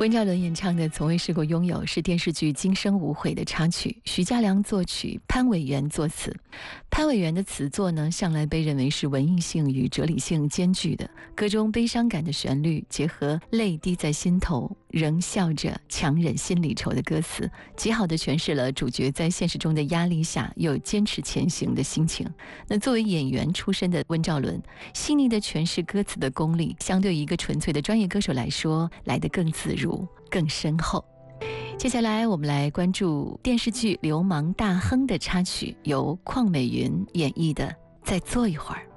温兆伦演唱的《从未试过拥有》是电视剧《今生无悔》的插曲，徐嘉良作曲，潘伟源作词。潘伟源的词作呢，向来被认为是文艺性与哲理性兼具的。歌中悲伤感的旋律，结合泪滴在心头，仍笑着强忍心里愁的歌词，极好地诠释了主角在现实中的压力下又坚持前行的心情。那作为演员出身的温兆伦，细腻地诠释歌词的功力，相对于一个纯粹的专业歌手来说，来得更自如，更深厚。接下来我们来关注电视剧《流氓大亨》的插曲，由邝美云演绎的《再坐一会儿》。